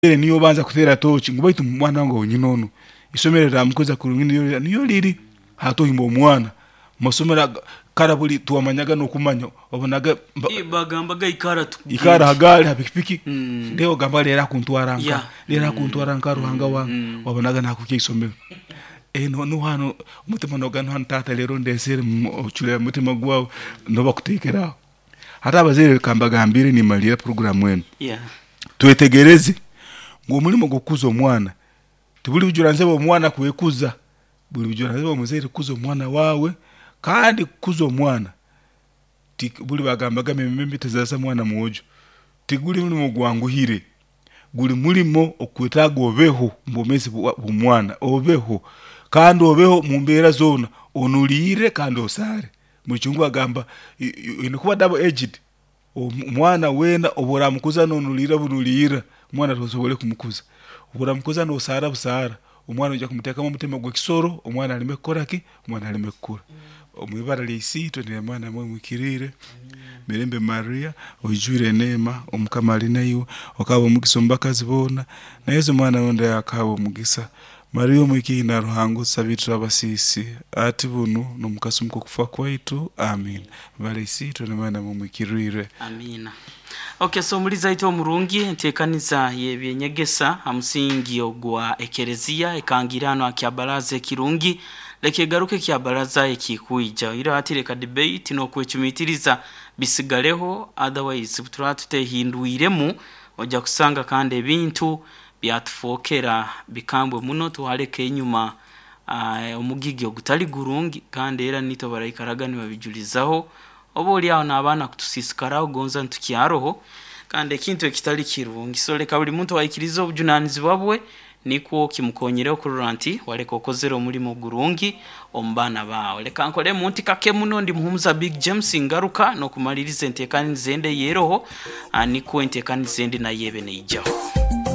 niyo banza kutera tochi ngo baitu mwana wangu nyinono isomero ramukoza kurungini niyo liri hatohimba omwana masomera karabuli tuwamanyaga no kumanya obonaga bagamba ikaratu ikara hagali hapikipiki leo gamba lera kuntwaranka ruhanga wa obonaga nakuke isomero no hano umutima nogano hantata lero ndesere ochule umutima gwawe no bakutekera hata abazere kambagambire ni malira program wenu twetegereze ngo mulimo gukuza omwana tubuli bujuranze bo mwana kuekuza buli bujuranze bo muzere kuza omwana wawe kandi kuza omwana buli bagambaga membe tezasa mwana muojo tiguli mulimo gwanguhire guli mulimo okwetaga obeho mbomezi bumwana obeho kandi obeho mumbera zona onulire kandi osare muchungu agamba inikuba double aged omwana wena obora mukuza nonulira bunulira mwana tosobole kumukuza obora mukuza no sara busara omwana ujya kumuteka mu mutima gwe kisoro omwana alime koraki omwana alime kura omwibara lisito ne mwana mwe mukirire mirembe Maria ojure neema omukama nayo okabo mukisomba kazibona na yezo mwana wonde yakabo mugisa Maria mwiki na ruhango sabitra basisi ati bunu no mukasumuko kufa kwaitu amen bale sito ne mwana mwe mukirire amina. Okay, so muliza ito murungi ntekaniza yebyenyegesa amusingi ogwa ekerezia ekangirano akyabalaze kirungi leke garuke kyabalaza ekikuija ira atireka debate no kwechumitiriza bisigaleho otherwise turatute hinduiremu oja kusanga kandi ebintu byatufokera bikambwe muno tuhaleke inyuma omugigi ogutali gurungi kandi era nito barayikaragani babijulizaho oboli aho nabana kutusisikaraho gonza ntukyaroho kandi ekintu ekitali kirungi so leka buli muntu wayikiriza obujunanizi bwabwe niko kimukonyereho kuranti waleka okozero mulimo gurungi ombana bawo leka nkole muntu kake muno ndi muhumuza Big James ngaruka no kumaliriza entekani zende yeroho niko entekani zende na yebe ne ijaho.